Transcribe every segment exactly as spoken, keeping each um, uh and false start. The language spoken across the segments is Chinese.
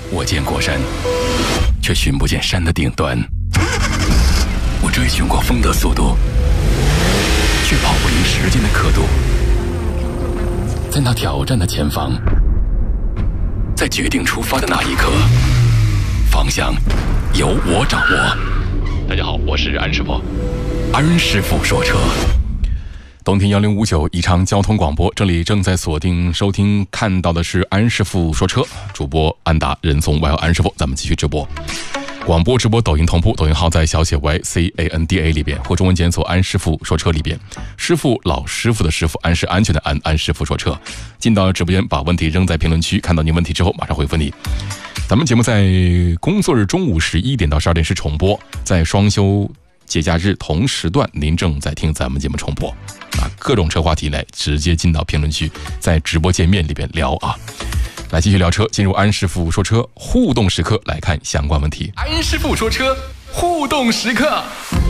我见过山，却寻不见山的顶端。我追寻过风的速度，却跑不赢时间的刻度。在那挑战的前方，在决定出发的那一刻，方向由我掌握。大家好，我是安师傅，安师傅说车。冬天幺零五九宜昌交通广播，这里正在锁定收听看到的是安师傅说车，主播安达人送外号安师傅，咱们继续直播。广播直播抖音同步，抖音号在小写 Y C A N D A 里边，或中文检索安师傅说车里边，师傅老师傅的师傅，安是安全的安，安师傅说车。进到直播间，把问题扔在评论区，看到你问题之后马上回复你。咱们节目在工作日中午十一点到十二点是重播，在双休节假日同时段，您正在听咱们节目重播啊，各种车话题来直接进到评论区，在直播界面里边聊啊。来继续聊车，进入安师傅说车互动时刻，来看相关问题。安师傅说车互动时刻，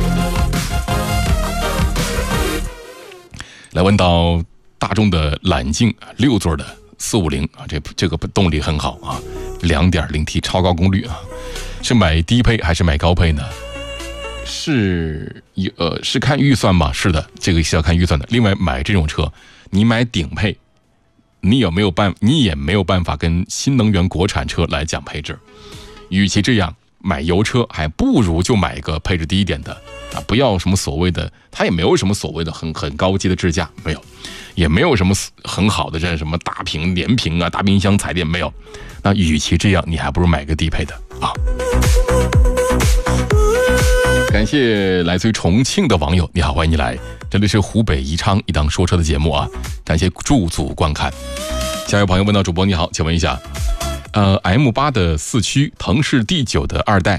来问到大众的揽境六座的四五零啊，这这个动力很好啊， 两点零 T 超高功率啊，是买低配还是买高配呢？是呃是看预算吗？是的，这个是要看预算的。另外买这种车，你买顶配，你有没有办你也没有办法跟新能源国产车来讲配置。与其这样买油车，还不如就买一个配置低一点的啊！不要什么所谓的，它也没有什么所谓的很很高级的支架，没有，也没有什么很好的这什么大屏连屏啊、大冰箱彩电没有。那与其这样，你还不如买个低配的啊！感谢来自于重庆的网友，你好，欢迎你来，这里是湖北宜昌一档说车的节目啊，感谢驻组观看。下一位朋友问到主播你好，请问一下，呃 M 八 的四驱，腾势 D 九 的二代，